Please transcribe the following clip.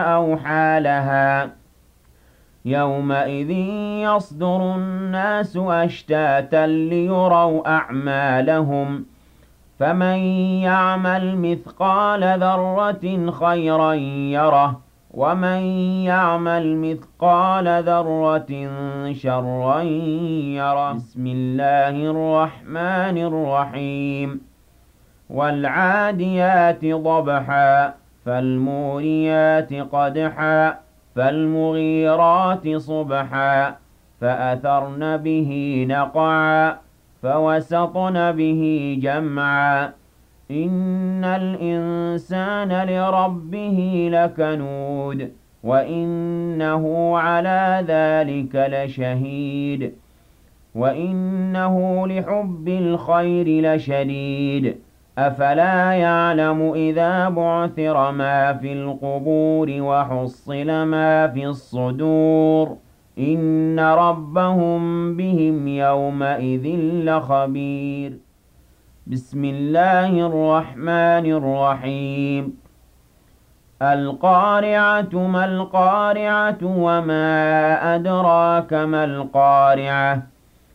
أوحى لها يومئذ يصدر الناس أشتاتا ليروا أعمالهم فمن يعمل مثقال ذرة خيرا يره ومن يعمل مثقال ذرة شرا يره بسم الله الرحمن الرحيم والعاديات ضبحا فالموريات قدحا فالمغيرات صبحا فأثرن به نقعا فوسطن به جمعا إن الإنسان لربه لكنود وإنه على ذلك لشهيد وإنه لحب الخير لشديد أفلا يعلم إذا بعثر ما في القبور وحصل ما في الصدور إن ربهم بهم يومئذ لخبير بسم الله الرحمن الرحيم القارعة ما القارعة وما أدراك ما القارعة